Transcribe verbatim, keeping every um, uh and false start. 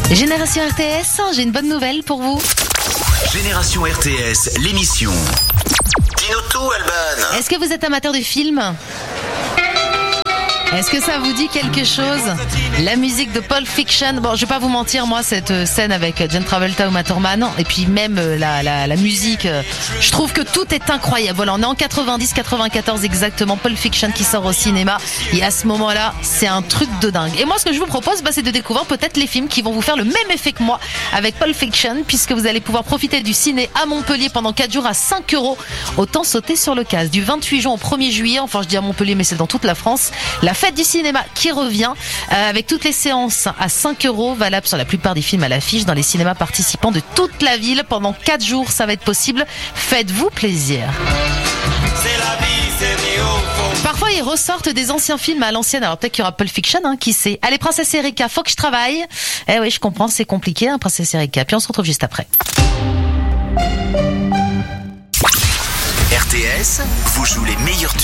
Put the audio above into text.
Génération R T S, j'ai une bonne nouvelle pour vous. Génération R T S, l'émission. Dis-nous tout, Alban. Est-ce que vous êtes amateur de films ? Est-ce que ça vous dit quelque chose ? La musique de Pulp Fiction. Bon, je vais pas vous mentir, moi, cette scène avec John Travolta ou Uma Thurman, et puis même la, la, la musique, je trouve que tout est incroyable. Voilà, on est en quatre-vingt-dix quatre-vingt-quatorze exactement, Pulp Fiction qui sort au cinéma, et à ce moment-là, c'est un truc de dingue. Et moi, ce que je vous propose, bah, c'est de découvrir peut-être les films qui vont vous faire le même effet que moi avec Pulp Fiction, puisque vous allez pouvoir profiter du ciné à Montpellier pendant quatre jours à cinq euros. Autant sauter sur le casse. Du vingt-huit juin au premier juillet, enfin je dis à Montpellier, mais c'est dans toute la France, la fête du cinéma qui revient euh, avec toutes les séances à cinq euros, valable sur la plupart des films à l'affiche dans les cinémas participants de toute la ville pendant quatre jours. Ça va être possible. Faites-vous plaisir. Parfois ils ressortent des anciens films à l'ancienne. Alors peut-être qu'il y aura Pulp Fiction, hein, qui sait. Allez, Princesse Erika, faut que je travaille. Eh oui, je comprends, c'est compliqué, hein, Princesse Erika. Puis on se retrouve juste après. R T S vous joue les meilleurs tubes.